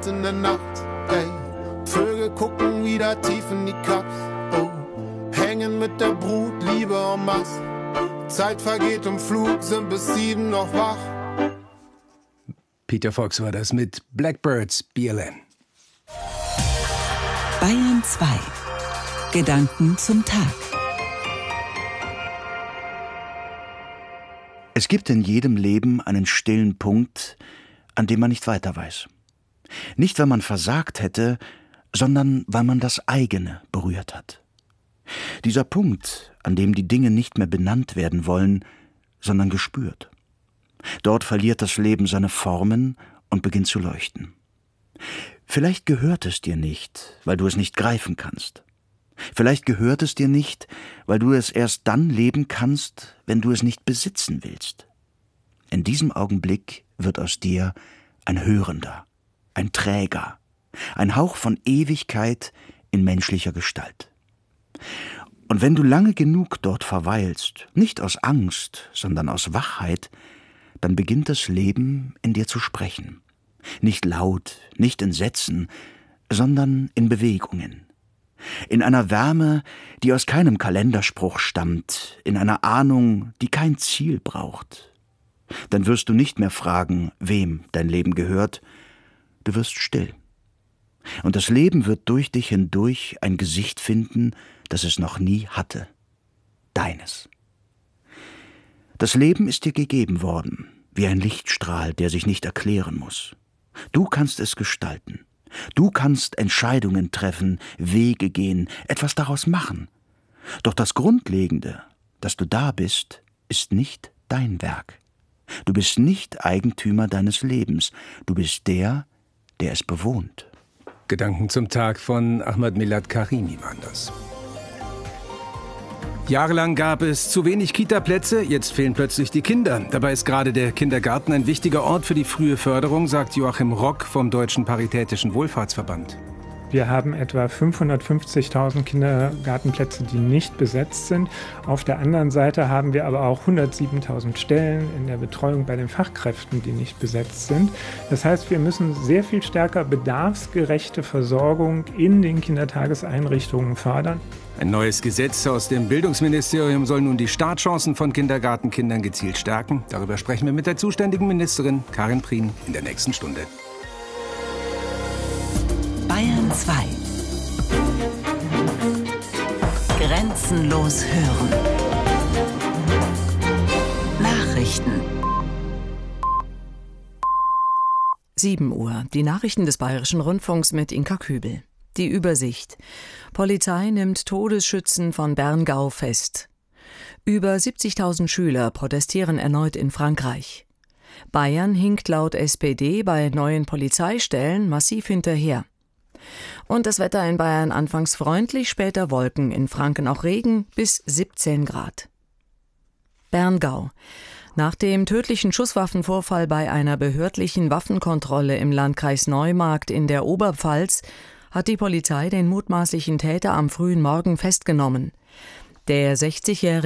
in der Nacht, ey. Vögel gucken wieder tief in die Katz, oh. Hängen mit der Brut, Liebe en masse. Zeit vergeht im Flug, sind bis 7 noch wach. Peter Fox war das mit Blackbirds BLN. Bayern 2. Gedanken zum Tag. Es gibt in jedem Leben einen stillen Punkt, an dem man nicht weiter weiß. Nicht, weil man versagt hätte, sondern weil man das eigene berührt hat. Dieser Punkt, an dem die Dinge nicht mehr benannt werden wollen, sondern gespürt. Dort verliert das Leben seine Formen und beginnt zu leuchten. Vielleicht gehört es dir nicht, weil du es nicht greifen kannst. Vielleicht gehört es dir nicht, weil du es erst dann leben kannst, wenn du es nicht besitzen willst. In diesem Augenblick wird aus dir ein Hörender, ein Träger, ein Hauch von Ewigkeit in menschlicher Gestalt. Und wenn du lange genug dort verweilst, nicht aus Angst, sondern aus Wachheit, dann beginnt das Leben in dir zu sprechen. Nicht laut, nicht in Sätzen, sondern in Bewegungen. In einer Wärme, die aus keinem Kalenderspruch stammt, in einer Ahnung, die kein Ziel braucht. Dann wirst du nicht mehr fragen, wem dein Leben gehört, du wirst still. Und das Leben wird durch dich hindurch ein Gesicht finden, das es noch nie hatte. Deines. Das Leben ist dir gegeben worden, wie ein Lichtstrahl, der sich nicht erklären muss. Du kannst es gestalten. Du kannst Entscheidungen treffen, Wege gehen, etwas daraus machen. Doch das Grundlegende, dass du da bist, ist nicht dein Werk. Du bist nicht Eigentümer deines Lebens. Du bist der es bewohnt. Gedanken zum Tag von Ahmad Milad Karimi waren das. Jahrelang gab es zu wenig Kita-Plätze, jetzt fehlen plötzlich die Kinder. Dabei ist gerade der Kindergarten ein wichtiger Ort für die frühe Förderung, sagt Joachim Rock vom Deutschen Paritätischen Wohlfahrtsverband. Wir haben etwa 550.000 Kindergartenplätze, die nicht besetzt sind. Auf der anderen Seite haben wir aber auch 107.000 Stellen in der Betreuung bei den Fachkräften, die nicht besetzt sind. Das heißt, wir müssen sehr viel stärker bedarfsgerechte Versorgung in den Kindertageseinrichtungen fördern. Ein neues Gesetz aus dem Bildungsministerium soll nun die Startchancen von Kindergartenkindern gezielt stärken. Darüber sprechen wir mit der zuständigen Ministerin Karin Prien in der nächsten Stunde. Bayern 2. Grenzenlos hören. Nachrichten. 7 Uhr. Die Nachrichten des Bayerischen Rundfunks mit Inka Kübel. Die Übersicht. Polizei nimmt Todesschützen von Berngau fest. Über 70.000 Schüler protestieren erneut in Frankreich. Bayern hinkt laut SPD bei neuen Polizeistellen massiv hinterher. Und das Wetter in Bayern anfangs freundlich, später Wolken, in Franken auch Regen bis 17 Grad. Berngau. Nach dem tödlichen Schusswaffenvorfall bei einer behördlichen Waffenkontrolle im Landkreis Neumarkt in der Oberpfalz hat die Polizei den mutmaßlichen Täter am frühen Morgen festgenommen. Der 60-jährige